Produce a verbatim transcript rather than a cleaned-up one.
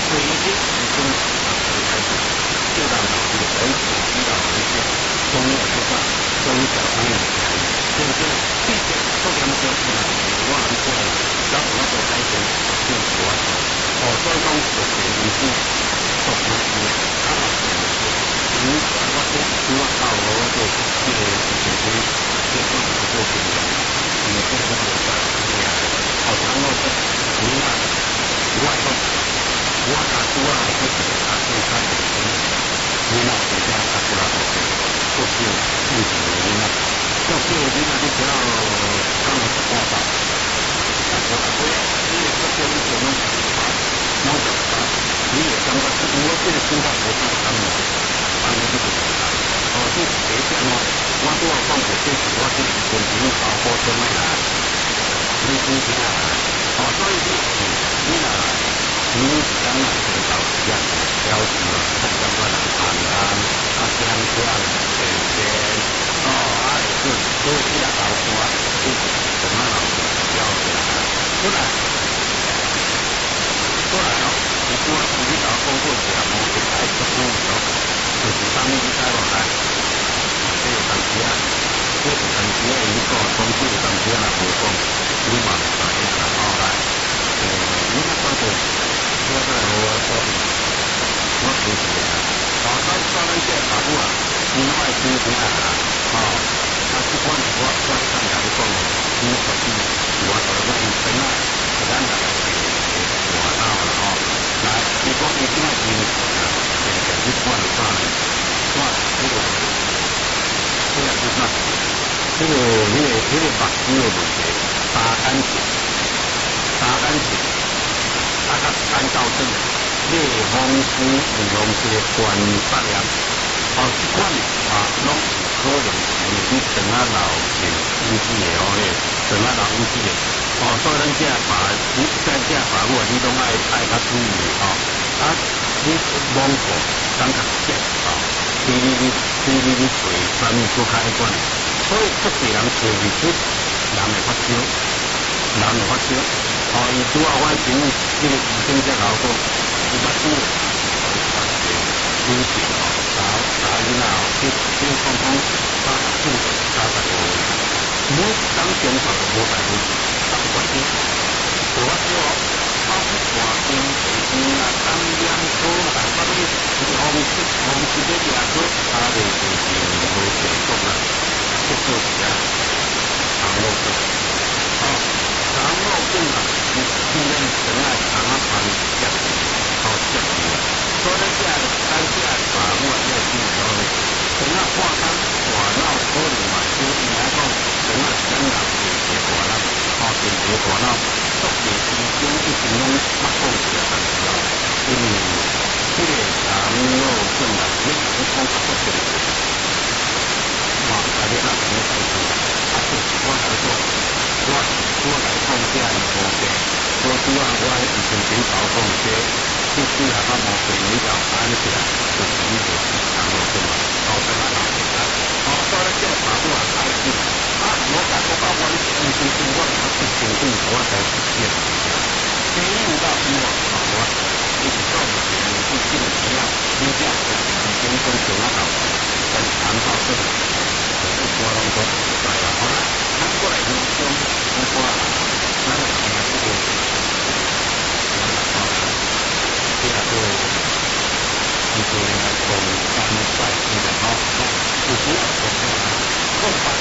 所以呢，已经啊开始就让老师人指导一些中药之道，中小朋友对不对？这些都他们都是呢，我很过来，然后我就开始就我哦，所以讲就变成是做老师，他老师是你我这我到我这这个时间点，这个我做评价，你这个我在呀，好长我这你看我说。我打出来就是打出他的钱，你那人家打出来的钱，就是自己的人呢，就是你那你不要刚才说话，打出来不要，你也不说你什么啊，弄的啊，你也刚刚是我这个心态不是他们，他们就是哦，这别讲哦，我都要放我这是我这是本身搞货车卖啦，你听听啊，哦，所以你你那。你刚那领导一样的要求啊，看相关的安安啊，香香甜甜哦，啊，是都是要老师啊，就是什么老师要求啊，出来，出来哦，你说你找工作者啊，我给他一个工作，就是上面一带落来，这有当时啊，这有当时啊，一个工作有当时啊，不讲，你嘛知影啦，哦来，诶，你那工作。我在我我我自己啊，哦，咱咱咱这法务啊，你拢爱听听啊，哦，啊，即款我我是刚才你讲的，你手机我做我用电脑，咱来电脑啦，哦，来，你讲你今仔日啊，这个你看了啥呢？看这个，这个是啥？这个那个那个目睭的问题，大干净，大干净。啊，较干燥症、类风湿、类风湿的关节炎，哦，这款啊，拢可能是你肠仔老是引起的哦咧，肠仔老引起的，哦，所以咱这法，你在这法务你拢爱爱较注意哦，啊，你罔过，感觉涩哦，你你你你你你嘴上面做开关，所以这些人做唔出，人会发烧，人会发烧。哦，伊拄啊，我前这个医生才甲我讲，伊目睭有发烧，有病哦，查查囡仔哦，去去讲讲查住查十五个，每当检查都无大问题，当发烧，无发烧哦，包括大病、皮肤啊、感染科啊，啥物风湿、风湿的牙科，查袂出是无病毒啦，这就是啊，肠漏症，哦。肠漏症啊，是现在肠啊肠啊pan结好结住，所以咱这咱这法务啊要注意哦。肠啊化汤化闹可能嘛，就应该讲肠啊干扰是结化啦，哦是结化啦，作为医生一定拢捌讲一个东西哦，因为这个肠漏症啊，你讲讲较多的，哇，大家那怎么解释？啊，就是我来说。我我来讲这样的毛病，所以啊，我以前顶头讲这，这几下个毛病你就安起来，就是你就是肠漏症嘛，哦，在那老病啊，哦，所以这法务啊开始，啊，我感觉到我的医生是我我是决定我才是这样子，第一到医我啊，我一直到目前是这个样，你这样子已经跟其他老跟肠道症，就是我拢都知啦，好啦。咱过来就讲，我说啊，咱来听这个，咱来讲啊，这个个，一个人来讲三赛季的吼，有时啊，讲啊，讲白